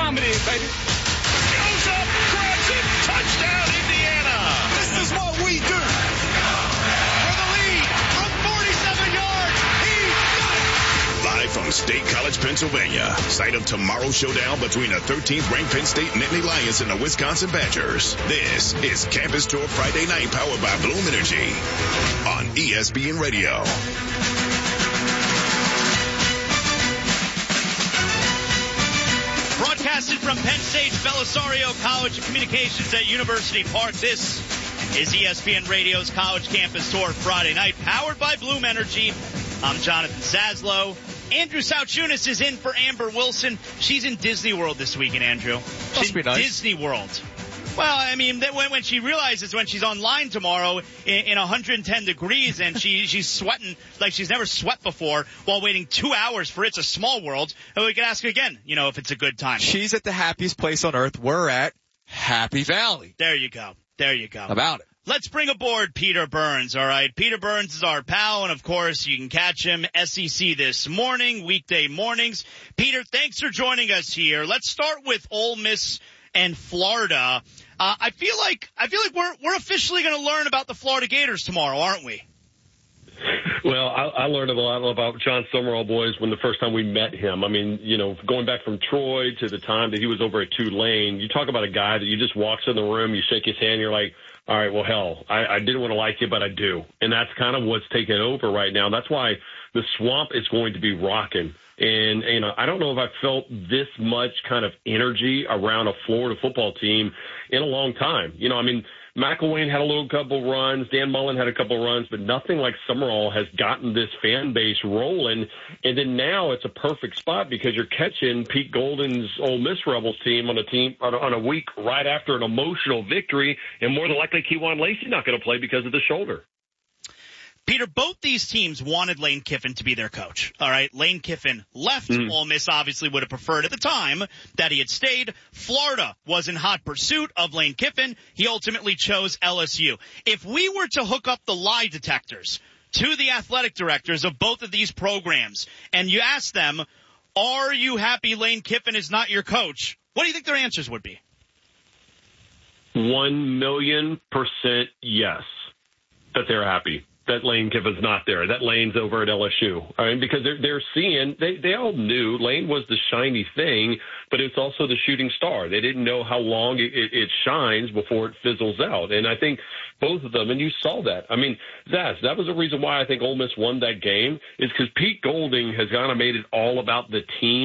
dominated, baby. Goes up, grabs it, touchdown, Indiana. This is what we do. For the lead from 47 yards, he got it. Live from State College, Pennsylvania, site of tomorrow's showdown between the 13th ranked Penn State Nittany Lions and the Wisconsin Badgers. This is Campus Tour Friday Night, powered by Bloom Energy on ESPN Radio. Broadcasted from Penn State's Belisario College of Communications at University Park, this is ESPN Radio's College Campus Tour Friday Night, powered by Bloom Energy. I'm Jonathan Zaslow. Andrew Sauchunas is in for Amber Wilson. She's in Disney World this weekend, Andrew. She's in Disney World. Well, I mean, when she realizes when she's online tomorrow in 110 degrees and she's sweating like she's never sweat before while waiting 2 hours for It's a Small World, we can ask her again, if it's a good time. She's at the happiest place on earth. We're at Happy Valley. There you go. About it. Let's bring aboard Peter Burns, all right? Peter Burns is our pal, and, of course, you can catch him SEC This Morning, weekday mornings. Peter, thanks for joining us here. Let's start with Ole Miss and Florida. I feel like we're officially going to learn about the Florida Gators tomorrow, aren't we? Well, I learned a lot about John Summerall, boys, when the first time we met him. I mean, going back from Troy to the time that he was over at Tulane, you talk about a guy that you just walks in the room, you shake his hand, you're like, all right, well, hell, I didn't want to like you, but I do. And that's kind of what's taking over right now. That's why the swamp is going to be rocking. And, I don't know if I've felt this much kind of energy around a Florida football team in a long time. McElwain had a couple runs, Dan Mullen had a couple runs, but nothing like Summerall has gotten this fan base rolling. And then now it's a perfect spot because you're catching Pete Golden's Ole Miss Rebels team on a week right after an emotional victory, and more than likely Kejuan Lacey not going to play because of the shoulder. Peter, both these teams wanted Lane Kiffin to be their coach. All right, Lane Kiffin left. Ole Miss obviously would have preferred at the time that he had stayed. Florida was in hot pursuit of Lane Kiffin. He ultimately chose LSU. If we were to hook up the lie detectors to the athletic directors of both of these programs and you ask them, are you happy Lane Kiffin is not your coach? What do you think their answers would be? 1,000,000% yes, that they're happy that Lane Kiffin's not there, that Lane's over at LSU. I mean, because they're seeing, they all knew Lane was the shiny thing, but it's also the shooting star. They didn't know how long it shines before it fizzles out. And I think both of them, and you saw that. I mean, that was the reason why I think Ole Miss won that game, is because Pete Golding has kind of made it all about the team.